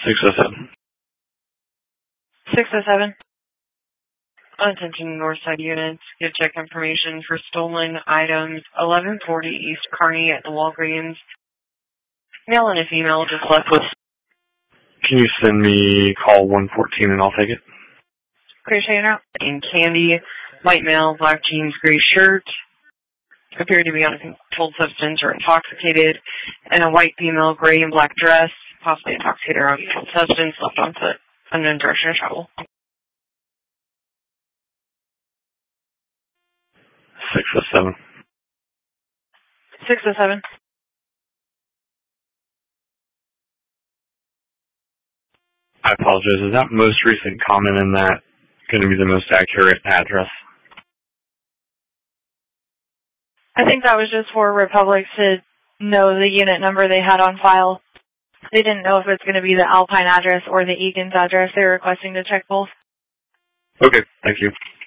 607. 607. Attention Northside units. Give check information for stolen items. 1140 East Kearney at the Walgreens. Male and a female just left with... Can you send me call 114 and I'll take it? Appreciate it. In candy, white male, black jeans, gray shirt. Appeared to be on a controlled substance or intoxicated. And a white female, gray and black dress. Possibly intoxicated or on a controlled substance. Left on foot. Unknown direction of travel. 607. 607. I apologize. Is that most recent comment in that going to be the most accurate address? I think that was just for Republic to know the unit number they had on file. They didn't know if it's going to be the Alpine address or the Egan's address. They were requesting to check both. Okay, thank you.